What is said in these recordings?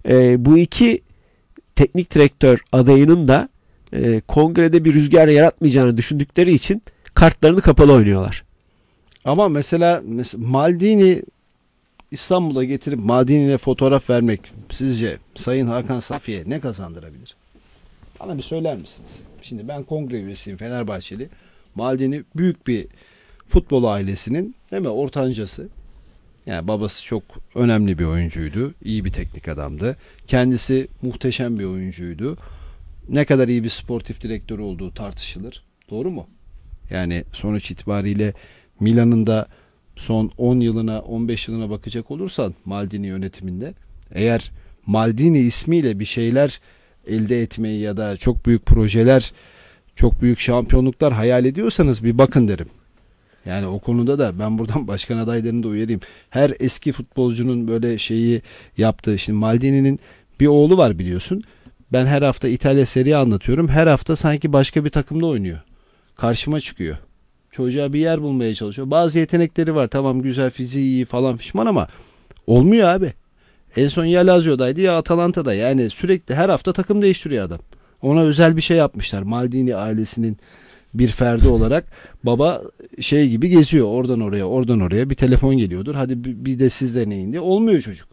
Bu iki teknik direktör adayının da kongrede bir rüzgar yaratmayacağını düşündükleri için kartlarını kapalı oynuyorlar. Ama mesela Maldini İstanbul'a getirip Maldini'yle fotoğraf vermek sizce Sayın Hakan Safiye ne kazandırabilir? Bana bir söyler misiniz? Şimdi ben kongre üyesiyim, Fenerbahçeli. Maldini büyük bir futbol ailesinin, değil mi, ortancası. Yani babası çok önemli bir oyuncuydu. İyi bir teknik adamdı. Kendisi muhteşem bir oyuncuydu. Ne kadar iyi bir sportif direktör olduğu tartışılır. Doğru mu? Yani sonuç itibariyle Milan'ın da son 10 yılına 15 yılına bakacak olursan Maldini yönetiminde, eğer Maldini ismiyle bir şeyler elde etmeyi ya da çok büyük projeler, çok büyük şampiyonluklar hayal ediyorsanız bir bakın derim. Yani o konuda da ben buradan başkan adaylarını da uyarayım. Her eski futbolcunun böyle şeyi yaptığı. Şimdi Maldini'nin bir oğlu var biliyorsun. Ben her hafta İtalya Serie A anlatıyorum. Her hafta sanki başka bir takımda oynuyor. Karşıma çıkıyor. Çocuğa bir yer bulmaya çalışıyor. Bazı yetenekleri var. Tamam, güzel, fiziği iyi falan fişman ama olmuyor abi. En son ya Lazio'daydı ya Atalanta'da. Yani sürekli her hafta takım değiştiriyor adam. Ona özel bir şey yapmışlar. Maldini ailesinin bir ferdi olarak baba şey gibi geziyor. Oradan oraya, oradan oraya. Bir telefon geliyordur. Hadi bir de siz deneyin diye. Olmuyor çocuk.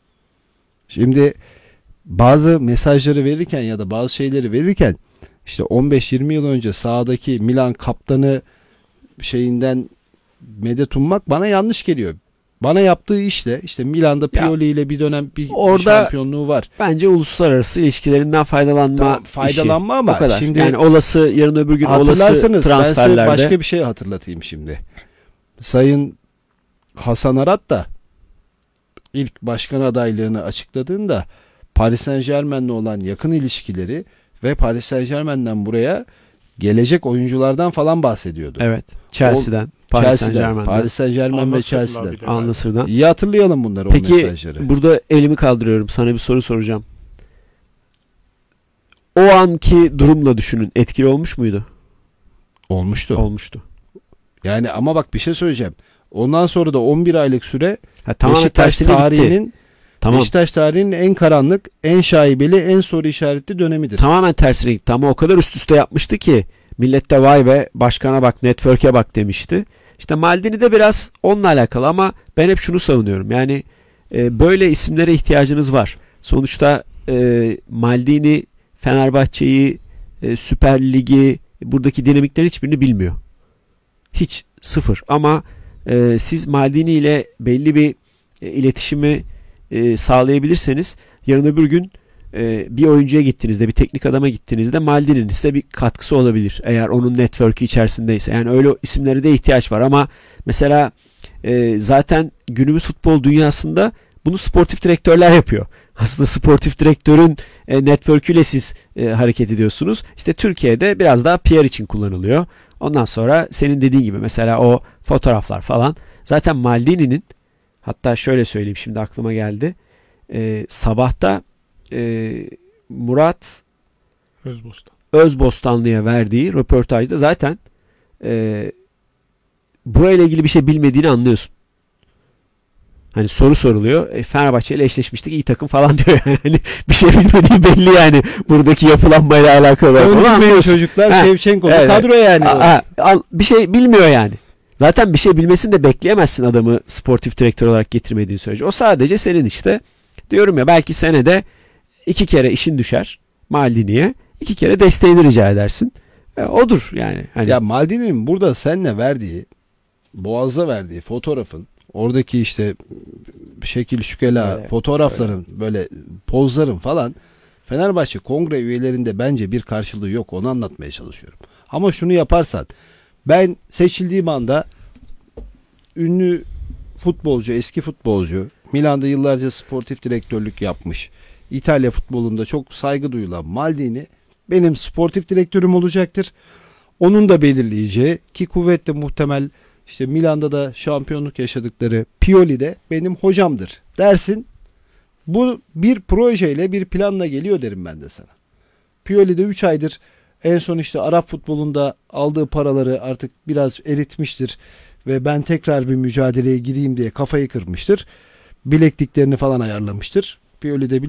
Şimdi bazı mesajları verirken ya da bazı şeyleri verirken işte 15-20 yıl önce sahadaki Milan kaptanı şeyinden medet ummak bana yanlış geliyor. Bana yaptığı işle işte Milan'da Pioli ile bir dönem bir şampiyonluğu var. Bence uluslararası ilişkilerinden faydalanma ama o kadar. şimdi yani olası yarın öbür gün olası transferlerde. Ben size başka bir şey hatırlatayım şimdi. Sayın Hasan Arat da ilk başkan adaylığını açıkladığında Paris Saint-Germain'le olan yakın ilişkileri ve Paris Saint-Germain'den buraya gelecek oyunculardan falan bahsediyordu. Evet. Chelsea'den, Paris Saint-Germain'den. Paris Saint-Germain ve Chelsea'den. Al-Nassr'dan. İyi hatırlayalım bunları, peki, o mesajları. Peki burada elimi kaldırıyorum. Sana bir soru soracağım. O anki durumla düşünün. Etkili olmuş muydu? Olmuştu. Yani ama bak bir şey söyleyeceğim. Ondan sonra da 11 aylık süre Beşiktaş tarihinin Beşiktaş tarihinin en karanlık, en şaibeli, en soru işaretli dönemidir. Tamamen tersine gitti ama o kadar üst üste yapmıştı ki millet de vay be başkana bak, network'e bak demişti. İşte Maldini de biraz onunla alakalı ama ben hep şunu savunuyorum. Yani böyle isimlere ihtiyacınız var. Sonuçta Maldini Fenerbahçe'yi, Süper Lig'i, buradaki dinamiklerin hiçbirini bilmiyor. Hiç, sıfır. Ama siz Maldini ile belli bir iletişimi sağlayabilirseniz yarın öbür gün bir oyuncuya gittiğinizde, bir teknik adama gittiğinizde Maldini'nin size bir katkısı olabilir. Eğer onun network'ü içerisindeyse. Yani öyle isimlere de ihtiyaç var ama mesela zaten günümüz futbol dünyasında bunu sportif direktörler yapıyor. Aslında sportif direktörün network'üyle siz hareket ediyorsunuz. İşte Türkiye'de biraz daha PR için kullanılıyor. Ondan sonra senin dediğin gibi mesela o fotoğraflar falan. Zaten Maldini'nin, hatta şöyle söyleyeyim şimdi aklıma geldi. Sabahta Murat Özbostanlı'ya verdiği röportajda zaten burayla ilgili bir şey bilmediğini anlıyorsun. Hani soru soruluyor. Fenerbahçe ile eşleşmiştik, iyi takım falan diyor yani. Hani bir şey bilmediği belli yani. Buradaki yapılanmayla alakalı. Öndürmeyin çocuklar. Şevçenko'da evet, kadro yani. Bir şey bilmiyor yani. Zaten bir şey bilmesini de bekleyemezsin adamı sportif direktör olarak getirmediğin sürece. O sadece senin işte. Diyorum ya, belki senede 2 kere işin düşer Maldini'ye. 2 kere desteğini rica edersin. Odur yani. Hani... Ya Maldini'nin burada seninle verdiği, Boğaz'da verdiği fotoğrafın, oradaki işte şekil şükela evet, fotoğrafların evet, böyle pozların falan Fenerbahçe kongre üyelerinde bence bir karşılığı yok. Onu anlatmaya çalışıyorum. Ama şunu yaparsan, ben seçildiğim anda ünlü futbolcu, eski futbolcu, Milan'da yıllarca sportif direktörlük yapmış, İtalya futbolunda çok saygı duyulan Maldini benim sportif direktörüm olacaktır. Onun da belirleyeceği ki kuvvetle muhtemel işte Milan'da da şampiyonluk yaşadıkları Pioli de benim hocamdır dersin. Bu bir projeyle, bir planla geliyor derim ben de sana. Pioli de 3 aydır en son işte Arap futbolunda aldığı paraları artık biraz eritmiştir ve ben tekrar bir mücadeleye gireyim diye kafayı kırmıştır. Bilekliklerini falan ayarlamıştır. Pioli de